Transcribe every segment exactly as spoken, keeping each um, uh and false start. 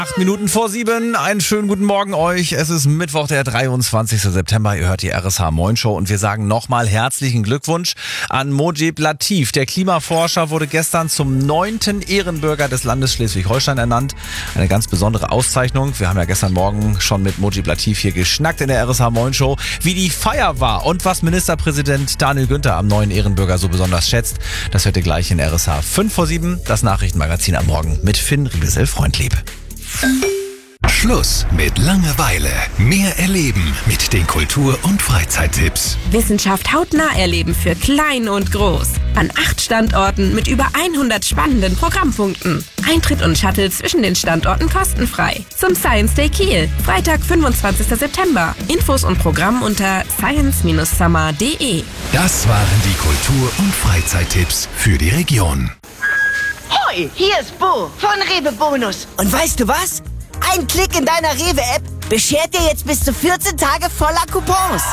Acht Minuten vor sieben, einen schönen guten Morgen euch. Es ist Mittwoch, der dreiundzwanzigster September. Ihr hört die R S H Moin Show und wir sagen nochmal herzlichen Glückwunsch an Mojib Latif. Der Klimaforscher wurde gestern zum neunten Ehrenbürger des Landes Schleswig-Holstein ernannt. Eine ganz besondere Auszeichnung. Wir haben ja gestern Morgen schon mit Mojib Latif hier geschnackt in der R S H Moin Show, wie die Feier war und was Ministerpräsident Daniel Günther am neuen Ehrenbürger so besonders schätzt. Das hört ihr gleich in R S H fünf vor sieben, das Nachrichtenmagazin am Morgen mit Finn Riebesell-Freundlieb. Schluss mit Langeweile. Mehr erleben mit den Kultur- und Freizeittipps. Wissenschaft hautnah erleben für klein und groß. An acht Standorten mit über hundert spannenden Programmpunkten. Eintritt und Shuttle zwischen den Standorten kostenfrei. Zum Science Day Kiel, Freitag, fünfundzwanzigster September. Infos und Programm unter science Bindestrich summer punkt de. Das waren die Kultur- und Freizeittipps für die Region. Hoi, hier ist Bo von Rewe Bonus. Und weißt du was? Ein Klick in deiner Rewe-App beschert dir jetzt bis zu vierzehn Tage voller Coupons.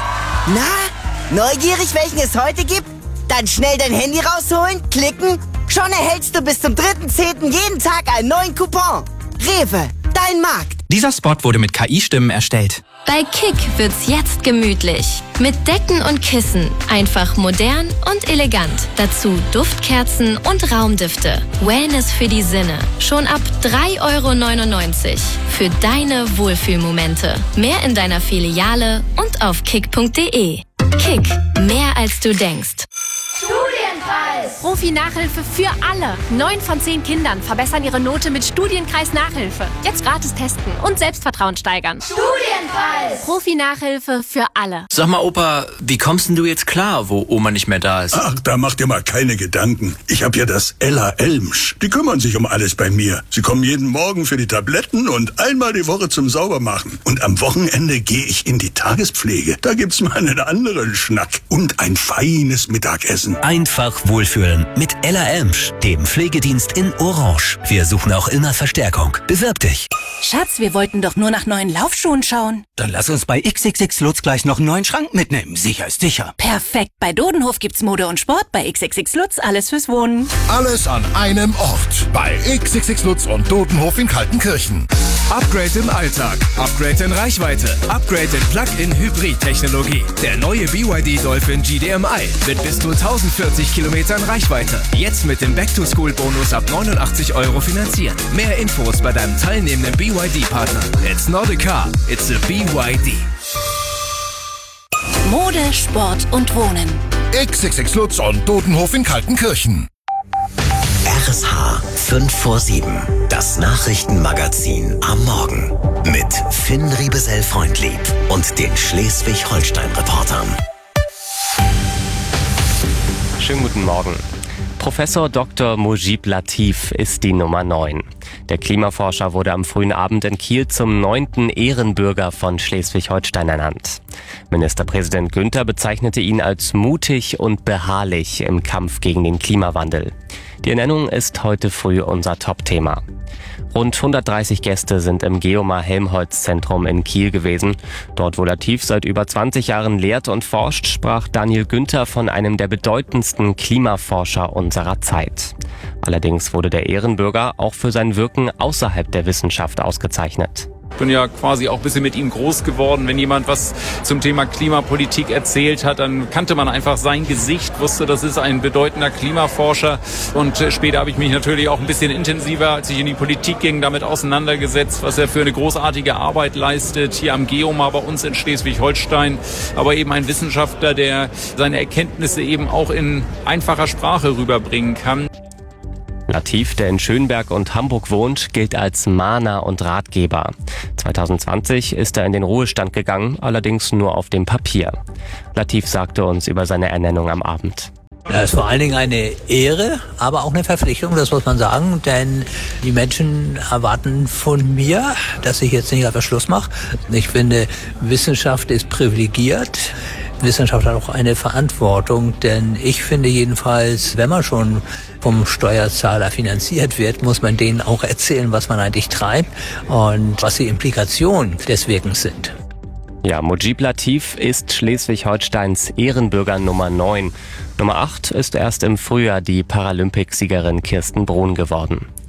Na, neugierig, welchen es heute gibt? Dann schnell dein Handy rausholen, klicken. Schon erhältst du bis zum dritten zehnten jeden Tag einen neuen Coupon. Rewe, dein Markt. Dieser Spot wurde mit K I-Stimmen erstellt. Bei Kick wird's jetzt gemütlich. Mit Decken und Kissen. Einfach modern und elegant. Dazu Duftkerzen und Raumdüfte. Wellness für die Sinne. Schon ab drei Euro neunundneunzig. Für deine Wohlfühlmomente. Mehr in deiner Filiale und auf kick punkt de. Kick. Mehr als du denkst. Studienkreis! Profi-Nachhilfe für alle. Neun von zehn Kindern verbessern ihre Note mit Studienkreis-Nachhilfe. Jetzt gratis testen und Selbstvertrauen steigern. Studienkreis! Profi-Nachhilfe für alle. Sag mal, Opa, wie kommst denn du jetzt klar, wo Oma nicht mehr da ist? Ach, da mach dir mal keine Gedanken. Ich hab ja das Ella Elmsch. Die kümmern sich um alles bei mir. Sie kommen jeden Morgen für die Tabletten und einmal die Woche zum Saubermachen. Und am Wochenende gehe ich in die Tagespflege. Da gibt's mal einen anderen Schnack und ein feines Mittagessen. Einfach wohlfühlen mit Ella Elmsch, dem Pflegedienst in Orange. Wir suchen auch immer Verstärkung. Bewirb dich. Schatz, wir wollten doch nur nach neuen Laufschuhen schauen. Dann lass uns bei X X X Lutz gleich noch einen neuen Schrank mitnehmen. Sicher ist sicher. Perfekt. Bei Dodenhof gibt's Mode und Sport. Bei X X X Lutz alles fürs Wohnen. Alles an einem Ort. Bei X X X Lutz und Dodenhof in Kaltenkirchen. Upgrade im Alltag. Upgrade in Reichweite. Upgrade in Plug-in-Hybrid-Technologie. Der neue B Y D Dolphin G D M I mit bis zu tausendvierzig Kilometern Reichweite. Jetzt mit dem Back-to-School-Bonus ab neunundachtzig Euro finanziert. Mehr Infos bei deinem teilnehmenden B Y D-Partner. It's not a car, it's a B Y D. Mode, Sport und Wohnen. X X X Lutz und Dodenhof in Kaltenkirchen. R S H fünf vor sieben, das Nachrichtenmagazin am Morgen mit Finn Riebesell-Freundlieb und den Schleswig-Holstein-Reportern. Schönen guten Morgen. Professor Doktor Mojib Latif ist die Nummer neun. Der Klimaforscher wurde am frühen Abend in Kiel zum neunten Ehrenbürger von Schleswig-Holstein ernannt. Ministerpräsident Günther bezeichnete ihn als mutig und beharrlich im Kampf gegen den Klimawandel. Die Ernennung ist heute früh unser Top-Thema. Rund hundertdreißig Gäste sind im Geomar-Helmholtz-Zentrum in Kiel gewesen. Dort, wo Latif seit über zwanzig Jahren lehrt und forscht, sprach Daniel Günther von einem der bedeutendsten Klimaforscher unserer Zeit. Allerdings wurde der Ehrenbürger auch für sein Wirken außerhalb der Wissenschaft ausgezeichnet. Ich bin ja quasi auch ein bisschen mit ihm groß geworden. Wenn jemand was zum Thema Klimapolitik erzählt hat, dann kannte man einfach sein Gesicht, wusste, das ist ein bedeutender Klimaforscher. Und später habe ich mich natürlich auch ein bisschen intensiver, als ich in die Politik ging, damit auseinandergesetzt, was er für eine großartige Arbeit leistet, hier am Geomar bei uns in Schleswig-Holstein. Aber eben ein Wissenschaftler, der seine Erkenntnisse eben auch in einfacher Sprache rüberbringen kann. Latif, der in Schönberg und Hamburg wohnt, gilt als Mahner und Ratgeber. zwanzig zwanzig ist er in den Ruhestand gegangen, allerdings nur auf dem Papier. Latif sagte uns über seine Ernennung am Abend. Das ist vor allen Dingen eine Ehre, aber auch eine Verpflichtung, das muss man sagen, denn die Menschen erwarten von mir, dass ich jetzt nicht einfach Schluss mache. Ich finde, Wissenschaft ist privilegiert. Wissenschaft hat auch eine Verantwortung, denn ich finde jedenfalls, wenn man schon vom Steuerzahler finanziert wird, muss man denen auch erzählen, was man eigentlich treibt und was die Implikationen des Wirkens sind. Ja, Mojib Latif ist Schleswig-Holsteins Ehrenbürger Nummer neun. Nummer acht ist erst im Frühjahr die Paralympicsiegerin Kirsten Brun geworden.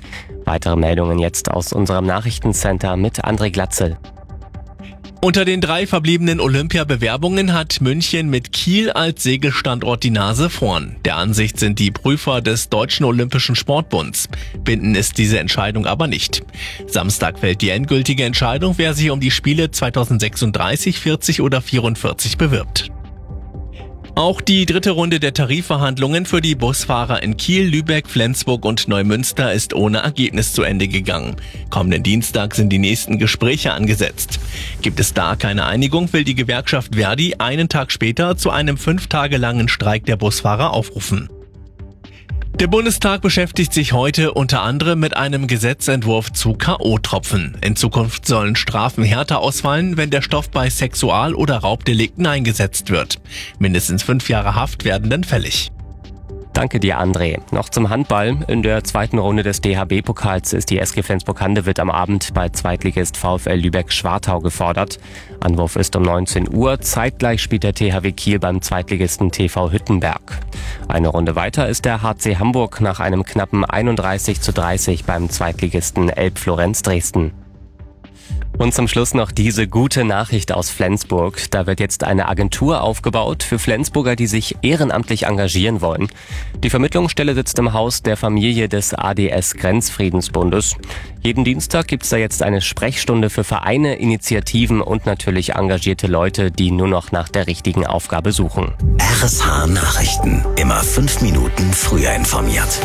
Weitere Meldungen jetzt aus unserem Nachrichtencenter mit André Glatzel. Unter den drei verbliebenen Olympiabewerbungen hat München mit Kiel als Segelstandort die Nase vorn. Der Ansicht sind die Prüfer des Deutschen Olympischen Sportbunds. Bindend ist diese Entscheidung aber nicht. Samstag fällt die endgültige Entscheidung, wer sich um die Spiele zweitausendsechsunddreißig, vierzig oder vierundvierzig bewirbt. Auch die dritte Runde der Tarifverhandlungen für die Busfahrer in Kiel, Lübeck, Flensburg und Neumünster ist ohne Ergebnis zu Ende gegangen. Kommenden Dienstag sind die nächsten Gespräche angesetzt. Gibt es da keine Einigung, will die Gewerkschaft Verdi einen Tag später zu einem fünf Tage langen Streik der Busfahrer aufrufen. Der Bundestag beschäftigt sich heute unter anderem mit einem Gesetzentwurf zu K O-Tropfen. In Zukunft sollen Strafen härter ausfallen, wenn der Stoff bei Sexual- oder Raubdelikten eingesetzt wird. Mindestens fünf Jahre Haft werden dann fällig. Danke dir, André. Noch zum Handball. In der zweiten Runde des D H B-Pokals ist die S G Flensburg-Handewitt am Abend bei Zweitligist VfL Lübeck-Schwartau gefordert. Anwurf ist um neunzehn Uhr. Zeitgleich spielt der T H W Kiel beim Zweitligisten T V Hüttenberg. Eine Runde weiter ist der H C Hamburg nach einem knappen einunddreißig zu dreißig beim Zweitligisten Elb-Florenz Dresden. Und zum Schluss noch diese gute Nachricht aus Flensburg. Da wird jetzt eine Agentur aufgebaut für Flensburger, die sich ehrenamtlich engagieren wollen. Die Vermittlungsstelle sitzt im Haus der Familie des A D S Grenzfriedensbundes. Jeden Dienstag gibt's da jetzt eine Sprechstunde für Vereine, Initiativen und natürlich engagierte Leute, die nur noch nach der richtigen Aufgabe suchen. R S H Nachrichten. Immer fünf Minuten früher informiert.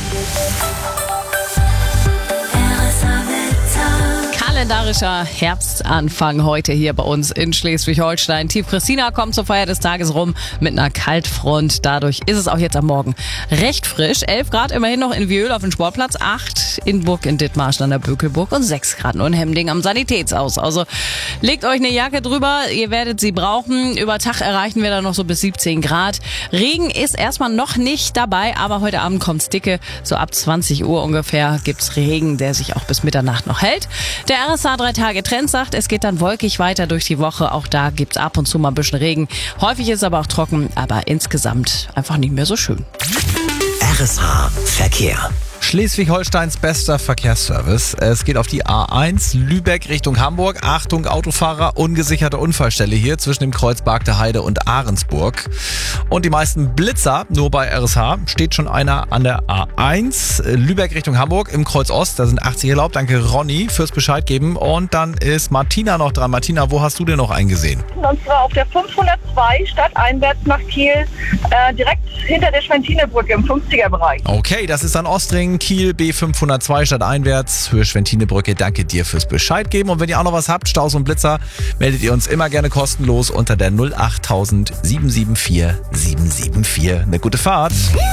Kalendarischer Herbstanfang heute hier bei uns in Schleswig-Holstein. Tief Christina kommt zur Feier des Tages rum mit einer Kaltfront. Dadurch ist es auch jetzt am Morgen recht frisch. elf Grad immerhin noch in Wiehl auf dem Sportplatz, acht in Burg in Dithmarschen an der Bökelburg und sechs Grad nur in Hemding am Sanitätshaus. Also legt euch eine Jacke drüber, ihr werdet sie brauchen. Über Tag erreichen wir dann noch so bis siebzehn Grad. Regen ist erstmal noch nicht dabei, aber heute Abend kommt's dicke. So ab zwanzig Uhr ungefähr gibt's Regen, der sich auch bis Mitternacht noch hält. Der R S H drei Tage Trend sagt, es geht dann wolkig weiter durch die Woche. Auch da gibt's ab und zu mal ein bisschen Regen. Häufig ist es aber auch trocken, aber insgesamt einfach nicht mehr so schön. R S H Verkehr. Schleswig-Holsteins bester Verkehrsservice. Es geht auf die A eins Lübeck Richtung Hamburg. Achtung, Autofahrer, ungesicherte Unfallstelle hier zwischen dem Kreuz Bargte Heide und Ahrensburg. Und die meisten Blitzer, nur bei R S H, steht schon einer an der A eins Lübeck Richtung Hamburg im Kreuz Ost. Da sind achtzig erlaubt. Danke Ronny fürs Bescheid geben. Und dann ist Martina noch dran. Martina, wo hast du denn noch einen gesehen? Und zwar auf der fünfhundertzwei stadteinwärts nach Kiel, äh, direkt hinter der Schwentinebrücke im fünfziger Bereich. Okay, das ist dann Ostring, Kiel, B fünfhundertzwei stadteinwärts, Höhe Schwentinebrücke. Danke dir fürs Bescheid geben. Und wenn ihr auch noch was habt, Staus und Blitzer, meldet ihr uns immer gerne kostenlos unter der null acht tausend sieben sieben vier sieben sieben vier. Eine gute Fahrt.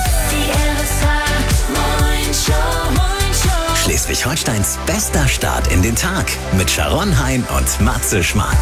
Schleswig-Holsteins bester Start in den Tag mit Sharon Hein und Matze Schmark.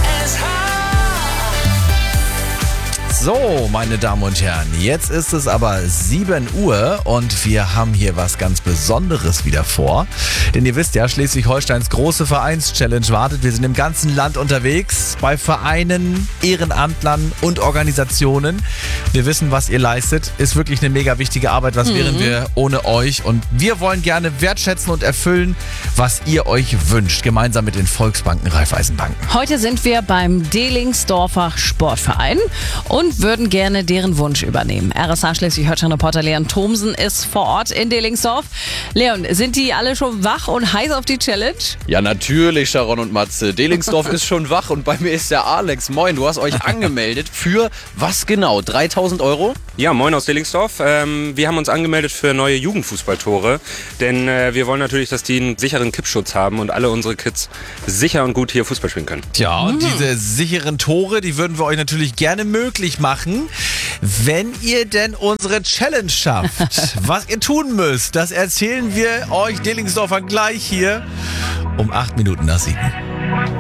So, meine Damen und Herren, jetzt ist es aber sieben Uhr und wir haben hier was ganz Besonderes wieder vor. Denn ihr wisst ja, Schleswig-Holsteins große Vereins-Challenge wartet. Wir sind im ganzen Land unterwegs, bei Vereinen, Ehrenamtlern und Organisationen. Wir wissen, was ihr leistet. Ist wirklich eine mega wichtige Arbeit. Was mhm. wären wir ohne euch? Und wir wollen gerne wertschätzen und erfüllen, was ihr euch wünscht, gemeinsam mit den Volksbanken, Raiffeisenbanken. Heute sind wir beim Delingsdorfer Sportverein und würden gerne deren Wunsch übernehmen. R S H Schleswig-Holstein-Reporter Leon Thomsen ist vor Ort in Delingsdorf. Leon, sind die alle schon wach und heiß auf die Challenge? Ja, natürlich, Sharon und Matze. Delingsdorf ist schon wach und bei mir ist der Alex. Moin, du hast euch angemeldet für was genau? dreitausend Euro? Ja, moin aus Delingsdorf. Ähm, wir haben uns angemeldet für neue Jugendfußballtore, denn äh, wir wollen natürlich, dass die einen sicheren Kippschutz haben und alle unsere Kids sicher und gut hier Fußball spielen können. Ja, und mhm. diese sicheren Tore, die würden wir euch natürlich gerne möglich machen, wenn ihr denn unsere Challenge schafft. Was ihr tun müsst, das erzählen wir euch Delingsdorfer gleich hier um acht Minuten nach sieben.